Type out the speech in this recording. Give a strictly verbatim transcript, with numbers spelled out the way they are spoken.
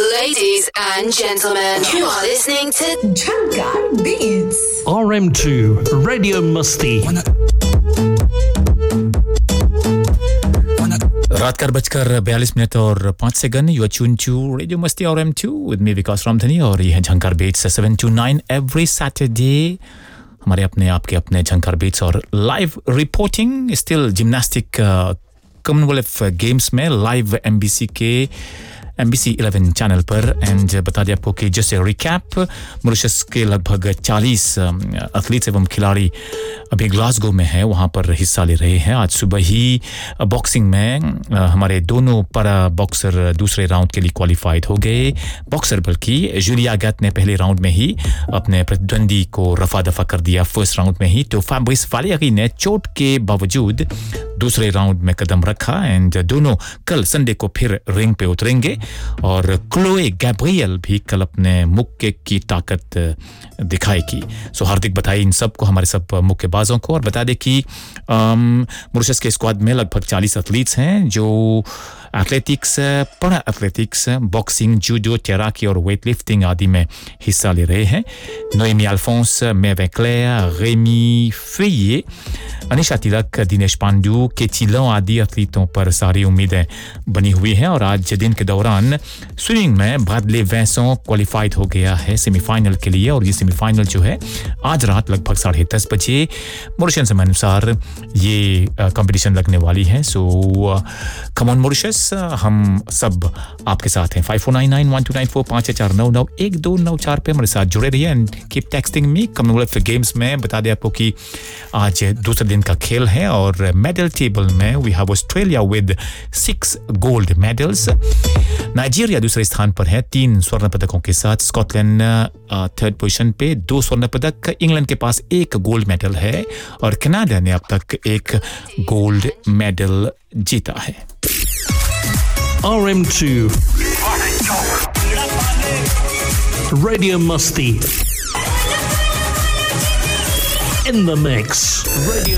Ladies and gentlemen, you are listening to Jhankar Beats. R M two Radio Musti. रात का बजकर बयालीस minute और पाँच second you tune to radio मस्ती और एम टू विद मी विकास रामधनी और ये है झंकार beats seven to nine every Saturday हमारे अपने आपके अपने झंकार बीट्स और live reporting still gymnastic Commonwealth games में लाइव एमबीसी के एमबीसी इलेवन चैनल पर एंड बता दें आपको कि जैसे रिकैप मॉरिशस के लगभग चालीस एथलीट्स एवं खिलाड़ी अभी ग्लासगो में है वहां पर हिस्सा ले रहे हैं आज सुबह ही बॉक्सिंग में हमारे दोनों पैरा बॉक्सर दूसरे राउंड के लिए क्वालिफाइड हो गए बॉक्सर बल्कि जूलिया गैट ने पहले राउंड में ही अपने प्रतिद्वंदी को रफा दफा कर दिया फर्स्ट राउंड में ही तो फैब्रिस वालियागी ने चोट के बावजूद दूसरे राउंड में कदम रखा एंड दोनों कल संडे को फिर रिंग पे उतरेंगे और क्लोए गैब्रियल भी कल अपने मुक्के की ताकत दिखाएगी सो हार्दिक बधाई इन सब को हमारे सब मुक्केबाजों को और बता दें कि मॉरिशस के स्क्वाड में लगभग चालीस एथलीट्स हैं जो athletics para athletics boxing judo तैराकी और वेट लिफ्टिंग आदि में हिस्सा ले रहे हैं नोएमी अल्फोंस मेवे क्लेयर रेमी फेये अनिशा तिलक दिनेश पांडू केचिलों आदि एथलीटों पर सारी उम्मीदें बनी हुई हैं और आज दिन के दौरान स्विमिंग में ब्रैडली वेंसों क्वालिफाइड हो गया है सेमीफाइनल के लिए और ये सेमीफाइनल जो है आज रात लगभग साढ़े दस बजे मॉरिशस समय अनुसार ये कंपटीशन लगने वाली है सो कम ऑन मॉरिशस हम सब आपके साथ हैं five four nine nine one two nine four पाँच चार नौ नौ एक दो नौ चार पे हमारे साथ जुड़े रहिए and keep texting me Commonwealth games में बता दें आपको कि आज दूसरे दिन का खेल है और मेडल टेबल में we have Australia with six gold medals Nigeria दूसरे स्थान पर है तीन स्वर्ण पदकों के साथ स्कॉटलैंड थर्ड पोजीशन पे दो स्वर्ण पदक इंग्लैंड के पास एक गोल्ड मेडल है और कनाडा ने अब तक एक गोल्ड मेडल जीता है R M two Radio Musti in the mix. Radio